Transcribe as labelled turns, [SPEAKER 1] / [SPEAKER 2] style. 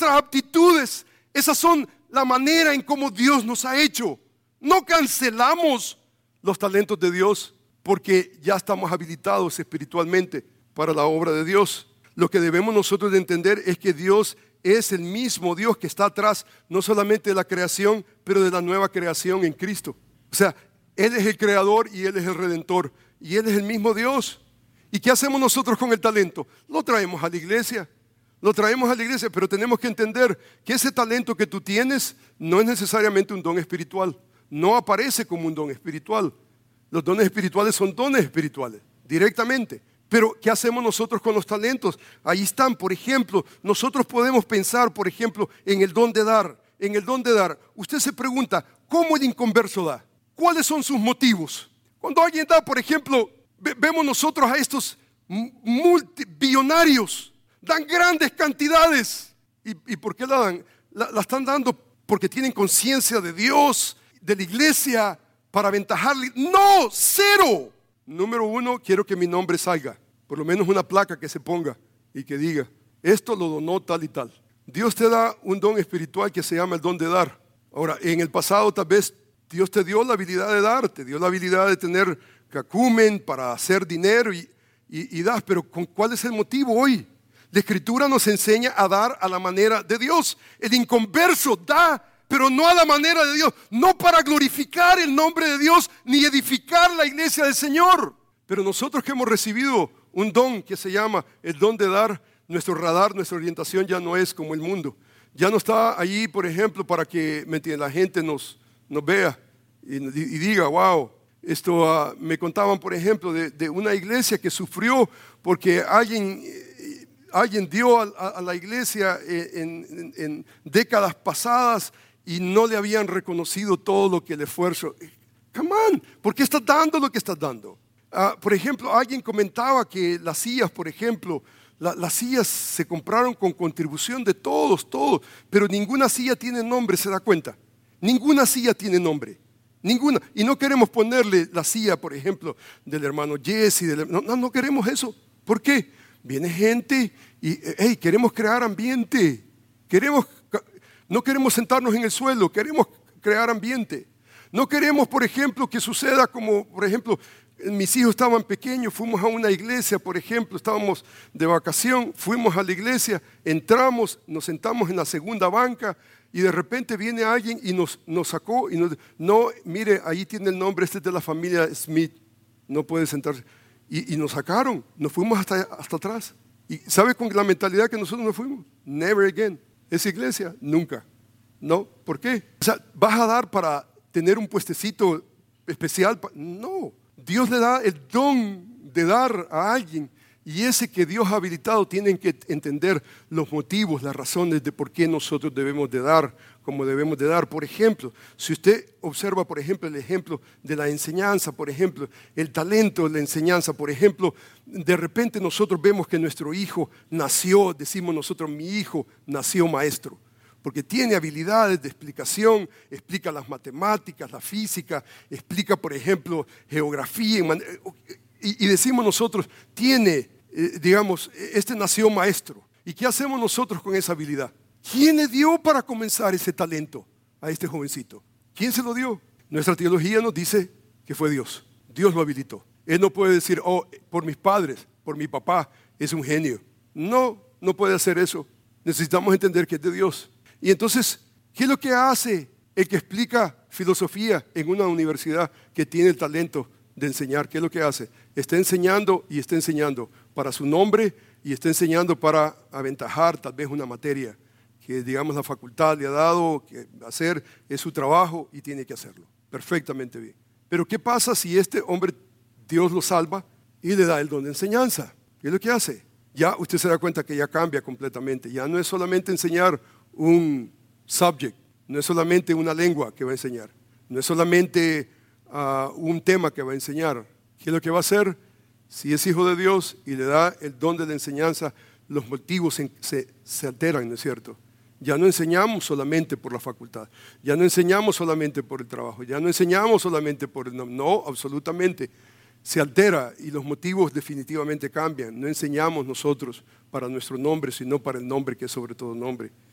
[SPEAKER 1] nuestras aptitudes. Esas son la manera en cómo Dios nos ha hecho. No cancelamos los talentos de Dios porque ya estamos habilitados espiritualmente para la obra de Dios. Lo que debemos nosotros de entender es que Dios es el mismo Dios que está atrás, no solamente de la creación, pero de la nueva creación en Cristo. O sea, Él es el creador y Él es el redentor. Y Él es el mismo Dios. ¿Y qué hacemos nosotros con el talento? Lo traemos a la iglesia. Lo traemos a la iglesia, pero tenemos que entender que ese talento que tú tienes no es necesariamente un don espiritual. No aparece como un don espiritual. Los dones espirituales son dones espirituales, directamente. Pero, ¿qué hacemos nosotros con los talentos? Ahí están, por ejemplo, nosotros podemos pensar, por ejemplo, en el don de dar. En el don de dar, usted se pregunta, ¿cómo el inconverso da? ¿Cuáles son sus motivos? Cuando alguien da, por ejemplo, vemos nosotros a estos multibillonarios, dan grandes cantidades. ¿Y por qué la dan? La están dando porque tienen conciencia de Dios, de la iglesia, para aventajarle. ¡No! ¡Cero! Número uno, quiero que mi nombre salga. Por lo menos una placa que se ponga y que diga, esto lo donó tal y tal. Dios te da un don espiritual que se llama el don de dar. Ahora, en el pasado tal vez Dios te dio la habilidad de dar, te dio la habilidad de tener cacumen para hacer dinero y das, pero ¿cuál es el motivo hoy? La Escritura nos enseña a dar a la manera de Dios. El inconverso da, pero no a la manera de Dios, no para glorificar el nombre de Dios ni edificar la iglesia del Señor. Pero nosotros que hemos recibido un don que se llama el don de dar, nuestro radar, nuestra orientación ya no es como el mundo. Ya no está allí, por ejemplo, para que la gente nos vea y diga, wow. Me contaban, por ejemplo, de una iglesia que sufrió porque alguien dio a la iglesia en décadas pasadas y no le habían reconocido todo lo que el esfuerzo. Come on, ¿por qué estás dando lo que estás dando? Por ejemplo, alguien comentaba que las sillas, por ejemplo, las sillas se compraron con contribución de todos, pero ninguna silla tiene nombre, ¿se da cuenta? Ninguna silla tiene nombre, ninguna. Y no queremos ponerle la silla, por ejemplo, del hermano Jesse, no queremos eso. ¿Por qué? Viene gente y queremos crear ambiente. No queremos sentarnos en el suelo, queremos crear ambiente. No queremos, por ejemplo, que suceda como, por ejemplo, mis hijos estaban pequeños, fuimos a una iglesia, por ejemplo, estábamos de vacación, fuimos a la iglesia, entramos, nos sentamos en la segunda banca y de repente viene alguien y nos sacó y no, mire, ahí tiene el nombre, este es de la familia Smith, no puede sentarse. Y nos sacaron, nos fuimos hasta atrás. ¿Y sabe con la mentalidad que nosotros nos fuimos? Never again. Esa iglesia, nunca. ¿No? ¿Por qué? O sea, ¿vas a dar para tener un puestecito especial? No. Dios le da el don de dar a alguien y ese que Dios ha habilitado tienen que entender los motivos, las razones de por qué nosotros debemos de dar como debemos de dar. Por ejemplo, si usted observa, por ejemplo, el ejemplo de la enseñanza, por ejemplo, el talento de la enseñanza, por ejemplo, de repente nosotros vemos que nuestro hijo nació, decimos nosotros, mi hijo nació maestro. Porque tiene habilidades de explicación, explica las matemáticas, la física, explica, por ejemplo, geografía. Y decimos nosotros, este nació maestro. ¿Y qué hacemos nosotros con esa habilidad? ¿Quién le dio para comenzar ese talento a este jovencito? ¿Quién se lo dio? Nuestra teología nos dice que fue Dios. Dios lo habilitó. Él no puede decir, por mis padres, por mi papá, es un genio. No puede hacer eso. Necesitamos entender que es de Dios. Y entonces, ¿qué es lo que hace el que explica filosofía en una universidad que tiene el talento de enseñar? ¿Qué es lo que hace? Está enseñando y está enseñando para su nombre y está enseñando para aventajar tal vez una materia que, digamos, la facultad le ha dado que hacer, es su trabajo y tiene que hacerlo perfectamente bien. Pero ¿qué pasa si este hombre, Dios lo salva y le da el don de enseñanza? ¿Qué es lo que hace? Ya usted se da cuenta que ya cambia completamente. Ya no es solamente enseñar un subject, no es solamente una lengua que va a enseñar, no es solamente un tema que va a enseñar. ¿Qué es lo que va a hacer? Si es hijo de Dios y le da el don de la enseñanza, los motivos se alteran, ¿no es cierto? Ya no enseñamos solamente por la facultad, ya no enseñamos solamente por el trabajo, ya no enseñamos solamente por el nombre, no, absolutamente. Se altera y los motivos definitivamente cambian. No enseñamos nosotros para nuestro nombre, sino para el nombre que es sobre todo nombre.